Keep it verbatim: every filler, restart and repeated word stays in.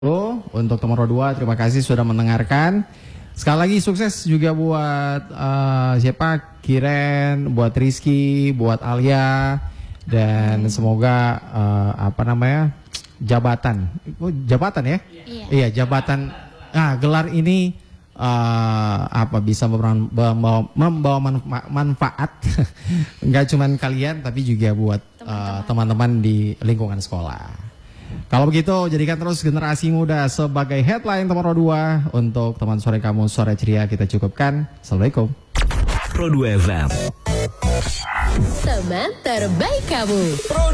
Oh, untuk Tomorrow dua, terima kasih sudah mendengarkan. Sekali lagi sukses juga buat uh, siapa? Kiren, buat Rizky, buat Alia, dan semoga uh, apa namanya jabatan, oh, jabatan ya? Iya. Iya, jabatan. Nah, gelar ini uh, apa bisa membawa, membawa manfa manfaat, nggak cuma kalian, tapi juga buat teman-teman uh, di lingkungan sekolah. Kalau begitu, jadikan terus generasi muda sebagai headline Tomorrow dua. Untuk teman sore kamu, sore ceria kita cukupkan. Assalamualaikum. Pro dua F M. Teman terbaik kamu.